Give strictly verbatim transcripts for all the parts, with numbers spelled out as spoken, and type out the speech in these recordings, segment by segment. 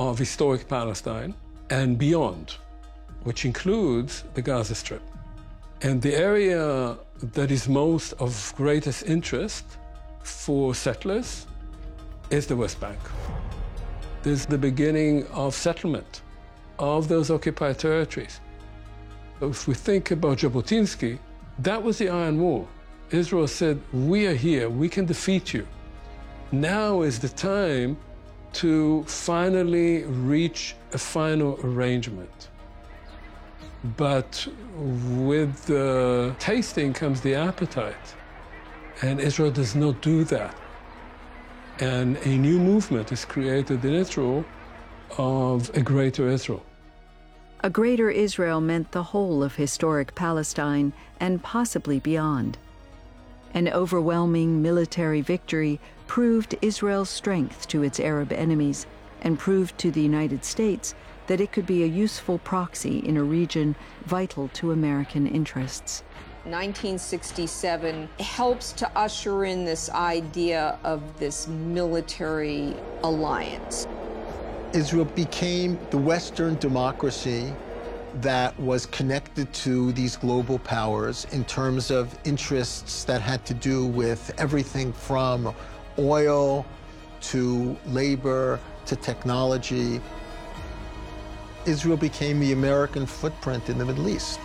of historic Palestine and beyond, which includes the Gaza Strip. And the area that is most of greatest interest for settlers is the West Bank. This is the beginning of settlement of those occupied territories. If we think about Jabotinsky, that was the Iron War. Israel said, we are here, we can defeat you. Now is the time to finally reach a final arrangement. But with the tasting comes the appetite. And Israel does not do that. And a new movement is created in Israel of a greater Israel. A greater Israel meant the whole of historic Palestine and possibly beyond. An overwhelming military victory proved Israel's strength to its Arab enemies and proved to the United States that it could be a useful proxy in a region vital to American interests. nineteen sixty-seven helps to usher in this idea of this military alliance. Israel became the Western democracy that was connected to these global powers in terms of interests that had to do with everything from oil to labor to technology. Israel became the American footprint in the Middle East.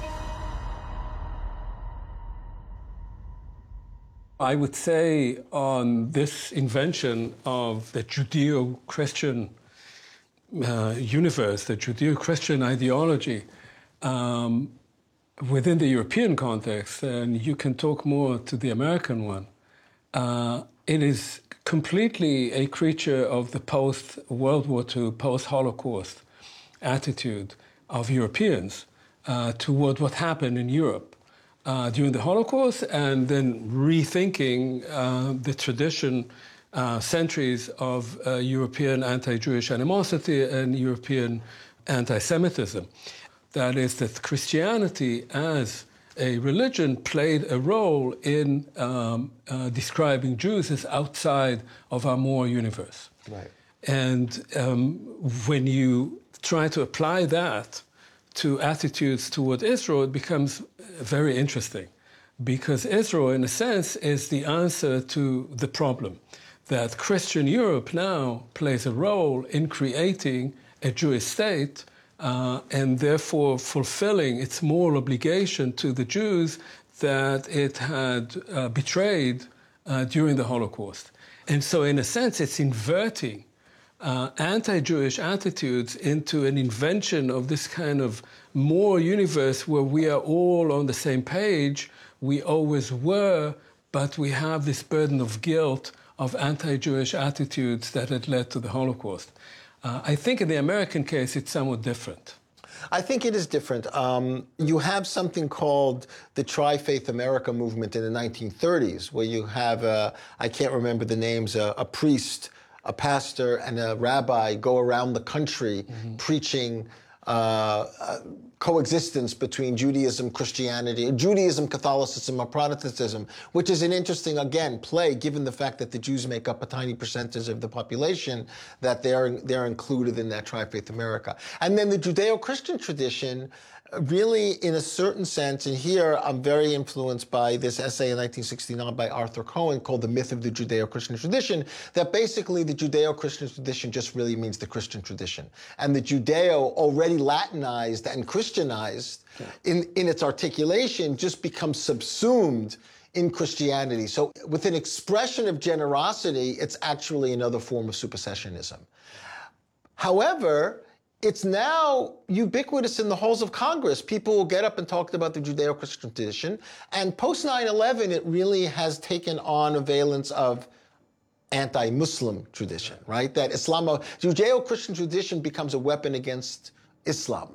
I would say on this invention of the Judeo-Christian uh, universe, the Judeo-Christian ideology, um, within the European context, and you can talk more to the American one, uh, it is completely a creature of the post-World War Two, post-Holocaust attitude of Europeans uh, toward what happened in Europe uh, during the Holocaust, and then rethinking uh, the tradition, uh, centuries of uh, European anti-Jewish animosity and European anti-Semitism. That is, that Christianity as a religion played a role in um, uh, describing Jews as outside of our moral universe. Right. And um, when you try to apply that to attitudes toward Israel, it becomes very interesting, because Israel, in a sense, is the answer to the problem that Christian Europe now plays a role in creating a Jewish state uh, and therefore fulfilling its moral obligation to the Jews that it had uh, betrayed uh, during the Holocaust. And so, in a sense, it's inverting Uh, anti-Jewish attitudes into an invention of this kind of moral universe where we are all on the same page, we always were, but we have this burden of guilt of anti-Jewish attitudes that had led to the Holocaust. Uh, I think in the American case, it's somewhat different. I think it is different. Um, you have something called the Tri-Faith America movement in the nineteen thirties, where you have, a, I can't remember the names, a, a priest, a pastor and a rabbi go around the country mm-hmm. preaching uh, uh, coexistence between Judaism, Christianity, Judaism, Catholicism, or Protestantism, which is an interesting, again, play, given the fact that the Jews make up a tiny percentage of the population, that they're, they're included in that Tri-Faith America. And then the Judeo-Christian tradition, really, in a certain sense, and here I'm very influenced by this essay in nineteen sixty-nine by Arthur Cohen called The Myth of the Judeo-Christian Tradition, that basically the Judeo-Christian tradition just really means the Christian tradition. And the Judeo, already Latinized and Christianized yeah. in, in its articulation, just becomes subsumed in Christianity. So with an expression of generosity, it's actually another form of supersessionism. However, it's now ubiquitous in the halls of Congress. People will get up and talk about the Judeo-Christian tradition. And post nine eleven, it really has taken on a valence of anti-Muslim tradition, right? That Islam, Judeo-Christian tradition becomes a weapon against Islam.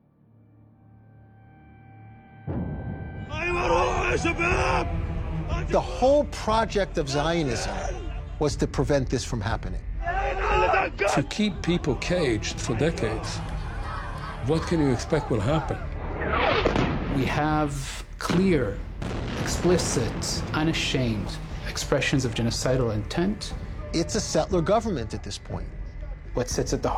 The whole project of Zionism was to prevent this from happening. To keep people caged for decades, what can you expect will happen? We have clear, explicit, unashamed expressions of genocidal intent. It's a settler government at this point. What sits at the